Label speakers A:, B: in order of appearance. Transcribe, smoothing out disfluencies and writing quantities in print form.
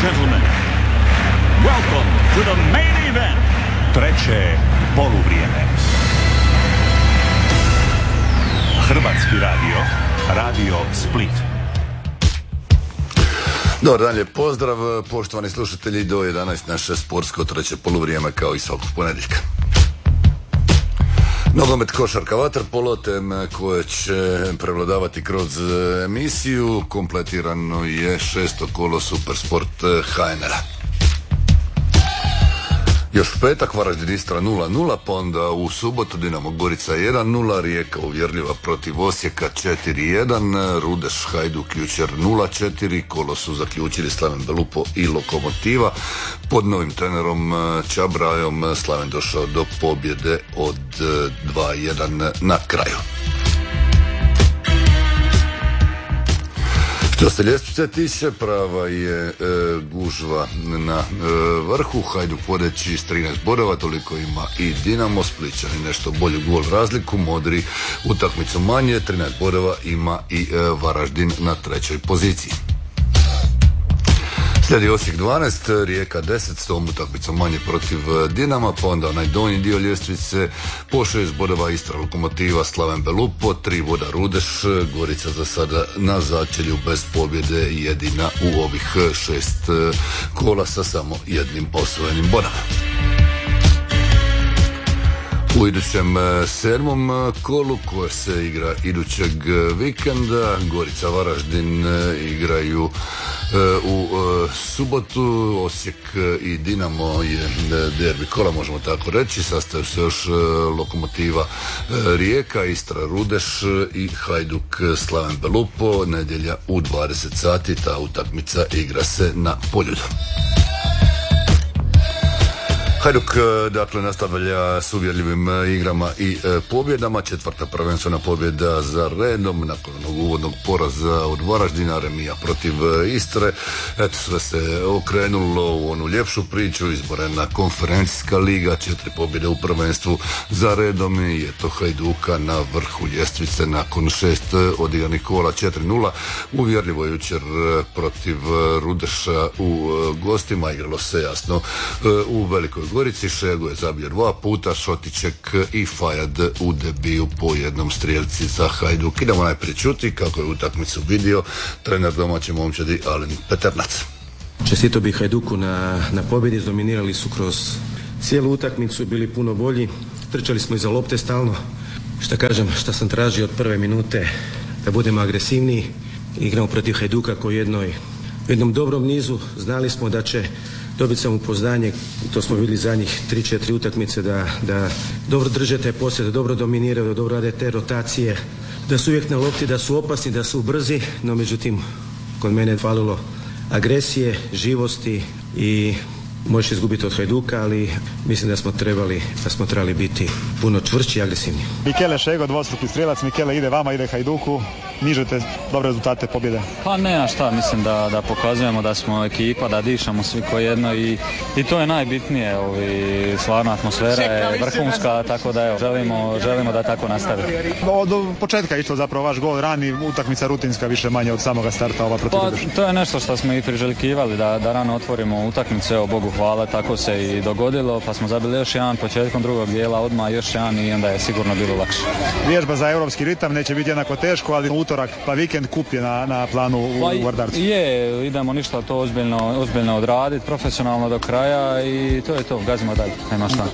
A: gentlemen, welcome to the main event.
B: Treće poluvrijeme. Hrvatski radio, Radio Split.
C: Dobar dan, lijep pozdrav, poštovani slušatelji, do 11 naše sportsko treće poluvrijeme kao i svakog ponedjeljka. Nogomet, košarka, vaterpolo, teme koje će prevladavati kroz emisiju. Kompletirano je 6. kolo Supersport HNR-a. Još u petak Varaždin Istra 0-0, pa onda u subotu Dinamo Gorica 1-0, Rijeka uvjerljiva protiv Osijeka 4-1, Rudeš Hajduk jučer 0-4, kolo su zaključili Slaven Belupo i Lokomotiva. Pod novim trenerom Čabrajom Slaven došao do pobjede od 2-1 na kraju. Što se ljestvice tiče, prava je gužva na vrhu, Hajduk vodeći s 13 bodova, toliko ima i Dinamo, Splićani nešto bolju gol razliku, Modri utakmicu manje, 13 bodova ima i Varaždin na trećoj poziciji. Slijedi Osijek 12, Rijeka 10, s tom utakmicom manje protiv Dinama, pa onda onaj donji dio ljestvice, po 6 bodova Istra, Lokomotiva, Slaven Belupo, 3 boda Rudeš, Gorica za sada na začelju bez pobjede, jedina u ovih 6 kola sa samo jednim osvojenim bodom. U idućem 7. kolu koje se igra idućeg vikenda, Gorica Varaždin igraju u subotu, Osijek i Dinamo je derbi kola, možemo tako reći, sastaju se još Lokomotiva Rijeka, Istra Rudeš i Hajduk Slaven Belupo, nedjelja u 20 sati, ta utakmica igra se na Poljudu. Hajduk dakle nastavlja s uvjerljivim igrama i pobjedama, 4. prvenstvena pobjeda za redom nakon onog uvodnog poraza od Varaždina, remija protiv Istre. Eto, sve se okrenulo u onu ljepšu priču, izborena konferencijska liga, 4 pobjede u prvenstvu za redom i eto Hajduka na vrhu ljestvice nakon 6 odigranih kola, 4-0. Uvjerljivo jučer protiv Rudeša u gostima, igralo se jasno u Velikoj Gorici, Šego je zabio 2 puta, Šotiček i Fajad u debiju po jednom strijelci za Hajduk. Idemo najprije čuti kako je utakmicu vidio trener domaće momčadi Alen Peternac.
D: Čestito bih Hajduku na pobjedi, izdominirali su kroz cijelu utakmicu, bili puno bolji, trčali smo iza lopte stalno, šta sam tražio od prve minute, da budemo agresivniji, igramo protiv Hajduka koji u jednom dobrom nizu, znali smo da će dobiti samopouzdanje, to smo vidjeli zadnjih 3-4 utakmice, da dobro drže taj posjed, da dobro dominiraju, da dobro rade te rotacije, da su uvijek na lopti, da su opasni, da su brzi, no međutim kod mene je falilo agresije, živosti i možeš izgubiti od Hajduka, ali mislim da smo trebali biti puno čvršći i agresivni.
E: Mikele Šego, dvostruki strijelac, Mikele ide vama, ide Hajduku, nižete dobre rezultate pobjede.
F: Pa nema šta, mislim da pokazujemo da smo ekipa, da dišamo svi ko jedno i to je najbitnije, stvarno atmosfera je vrhunska, tako da evo, želimo da tako nastavi.
E: Od početka išlo zapravo vaš gol, rani utakmica rutinska više manje od samoga starta ova protiv Rudeša.
F: To je nešto što smo i priželjkivali, da rano otvorimo utakmicu, evo Bogu hvala, tako se i dogodilo, pa smo zabili još jedan početkom drugog dijela, odmah još jedan i onda je sigurno bilo lakše.
E: Vježba za europski ritam neće biti jednako teško, ali utorak pa vikend kup je na planu u Vardarcu.
F: Je, idemo ništa to ozbiljno odraditi, profesionalno do kraja i to je to, gazimo dalje, nema šta.